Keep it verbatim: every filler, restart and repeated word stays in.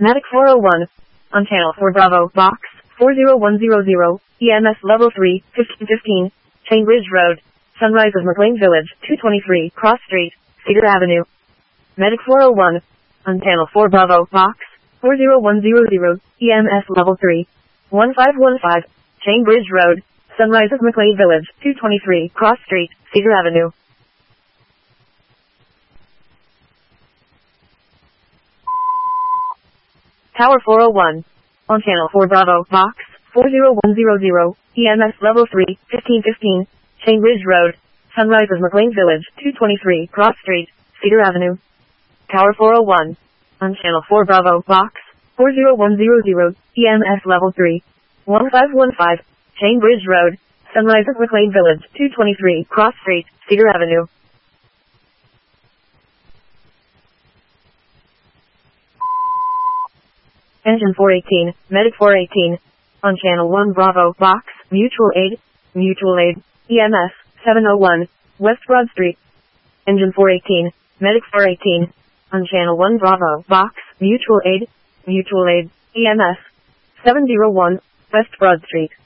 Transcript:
Medic four oh one. On channel four Bravo, box four zero one zero zero, E M S level three, fifteen fifteen, Chain Bridge Road, Sunrise of McLean Village, two twenty-three, Cross Street, Cedar Avenue. Medic four oh one. On channel four Bravo, box four zero one zero zero, E M S level three, one five one five, Chain Bridge Road, Sunrise of McLean Village, two twenty-three, Cross Street, Cedar Avenue. Tower four oh one. On channel four Bravo, box four zero one zero zero, E M S level three, fifteen fifteen, Chain Bridge Road, Sunrise of McLean Village, two twenty-three, Cross Street, Cedar Avenue. Tower four oh one. On channel four Bravo, box four zero one zero zero, E M S level three, one five one five, Chain Bridge Road, Sunrise of McLean Village, two twenty-three, Cross Street, Cedar Avenue. Engine four eighteen, Medic four eighteen. On channel one Bravo, box, Mutual Aid, Mutual Aid, E M S, seven oh one, West Broad Street. Engine four eighteen, Medic four eighteen. On channel one Bravo, box, Mutual Aid, Mutual Aid, E M S, seven oh one, West Broad Street.